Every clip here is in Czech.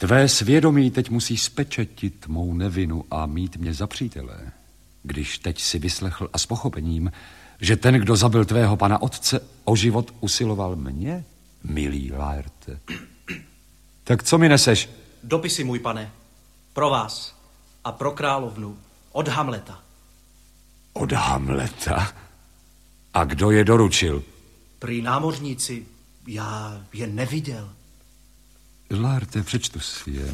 Tvé svědomí teď musí spečetit mou nevinu a mít mě za přítele. Když teď si vyslechl a s pochopením, že ten, kdo zabil tvého pana otce, o život usiloval mě, milý Laerte. Tak co mi neseš? Dopisy, můj pane, pro vás a pro královnu od Hamleta. Od Hamleta? A kdo je doručil? Prý námořníci, já je neviděl. Laerte, přečtu si je.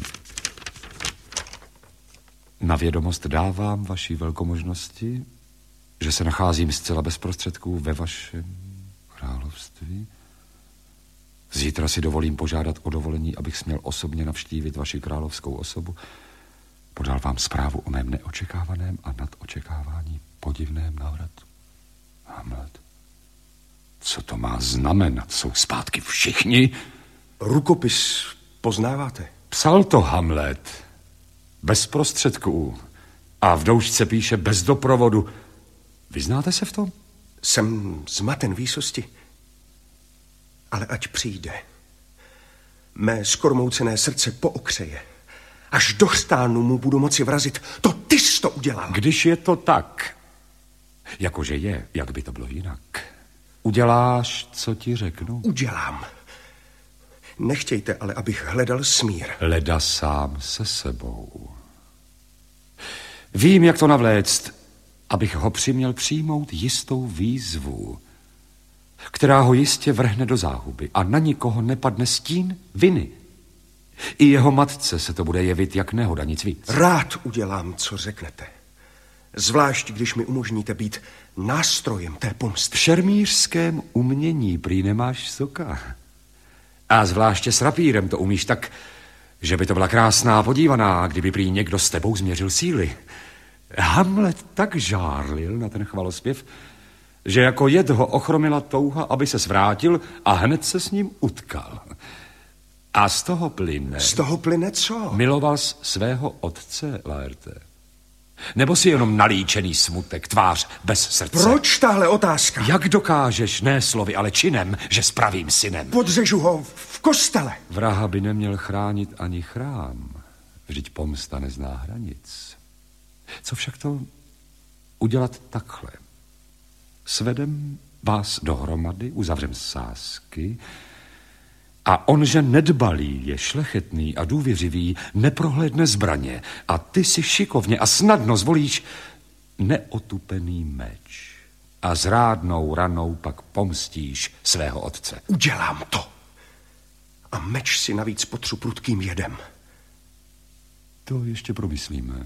Na vědomost dávám vaší velkomožnosti, že se nacházím zcela bez prostředků ve vašem království. Zítra si dovolím požádat o dovolení, abych směl osobně navštívit vaši královskou osobu. Podal vám zprávu o mém neočekávaném a nad očekávání podivném návratu. Hamlet. Co to má znamenat? Jsou zpátky všichni? Rukopis poznáváte? Psal to Hamlet. Bez prostředků. A v doušce píše bez doprovodu. Vyznáte se v tom? Jsem zmaten výsosti. Ale ať přijde. Mé skormoucené srdce pookřeje. Až do chřtánu mu budu moci vrazit. To ty jsi to udělal. Když je to tak, jakože je, jak by to bylo jinak, uděláš, co ti řeknu? Udělám. Nechtějte ale, abych hledal smír. Hleda sám se sebou. Vím, jak to navléct, abych ho přiměl přijmout jistou výzvu, která ho jistě vrhne do záhuby a na nikoho nepadne stín viny. I jeho matce se to bude jevit jak nehoda, nic víc. Rád udělám, co řeknete. Zvlášť, když mi umožníte být nástrojem té pomsty. V šermířském umění prý nemáš soka. A zvláště s rapírem to umíš tak, že by to byla krásná podívaná, kdyby prý někdo s tebou změřil síly. Hamlet tak žárlil na ten chvalospěv, že jako jed ho ochromila touha, aby se svrátil a hned se s ním utkal. A z toho plyne... Z toho plyne co? Miloval jsi svého otce, Laerte. Nebo si jenom nalíčený smutek, tvář bez srdce? Proč tahle otázka? Jak dokážeš, ne slovy, ale činem, že s pravým synem? Podřežu ho v kostele. Vraha by neměl chránit ani chrám. Vždyť pomsta nezná hranic. Co však to udělat takhle? Svedem vás dohromady, uzavřem sázky a on, že nedbalý, je šlechetný a důvěřivý, neprohlédne zbraně a ty si šikovně a snadno zvolíš neotupený meč a zrádnou ranou pak pomstíš svého otce. Udělám to. A meč si navíc potřu prudkým jedem. To ještě promyslíme.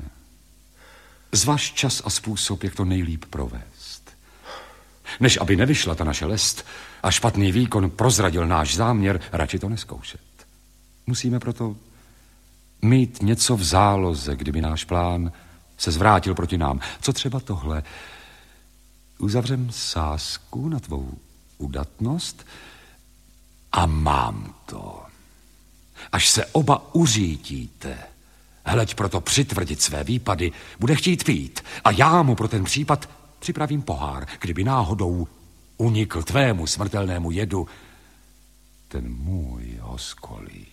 Zvaž čas a způsob, jak to nejlíp provést. Než aby nevyšla ta naše lest a špatný výkon prozradil náš záměr, radši to neskoušet. Musíme proto mít něco v záloze, kdyby náš plán se zvrátil proti nám. Co třeba tohle? Uzavřem sázku na tvou udatnost a mám to. Až se oba uřítíte, hleď proto přitvrdit své výpady, bude chtít pít a já mu pro ten případ připravím pohár, kdyby náhodou unikl tvému smrtelnému jedu ten můj ho skolí.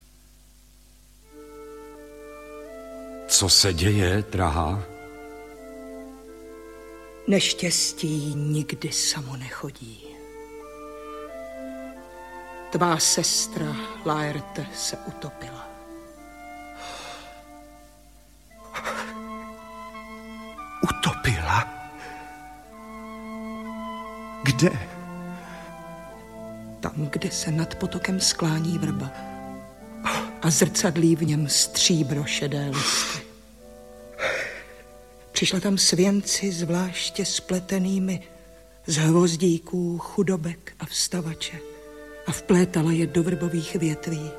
Co se děje, drahá? Neštěstí nikdy samo nechodí. Tvá sestra Laerte se utopila. Utopila? Kde? Tam, kde se nad potokem sklání vrba a zrcadlí v něm stříbro šedé listy. Přišla tam s věnci zvláště spletenými z hvozdíků, chudobek a vstavače a vplétala je do vrbových větví.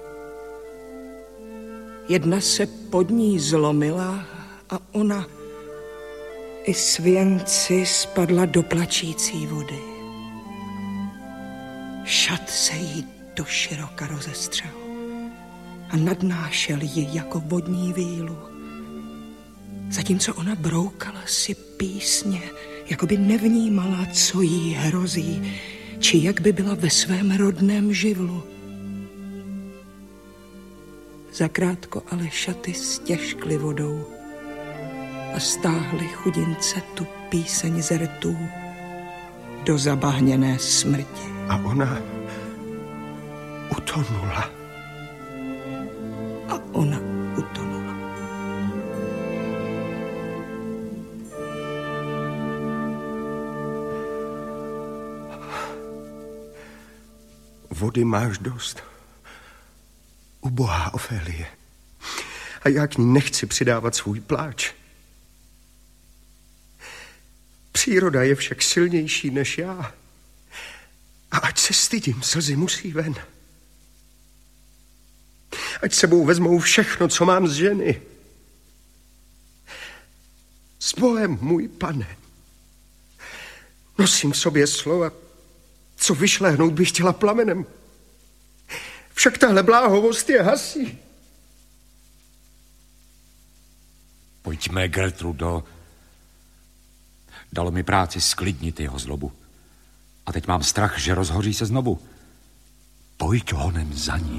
Jedna se pod ní zlomila a ona i s věnci spadla do plačící vody. Šat se jí do široka rozestřel a nadnášel ji jako vodní vílu. Zatímco ona broukala si písně, jako by nevnímala, co jí hrozí, či jak by byla ve svém rodném živlu. Zakrátko ale šaty stěžkly vodou a stáhli chudince tu píseň ze rtů do zabahněné smrti. A ona utonula. A ona utonula. Vody máš dost. Ubohá Ofélie. A já k ní nechci přidávat svůj pláč. Příroda je však silnější než já. A ať se stydím, slzy musí ven. Ať sebou vezmou všechno, co mám z ženy. S Bohem, můj pane. Nosím v sobě slova, co vyšlehnout bych chtěla plamenem. Však tahle bláhovost je hasí. Pojďme, Gertrudo. Dalo mi práci sklidnit jeho zlobu. A teď mám strach, že rozhoří se znovu. Pojď honem za ním.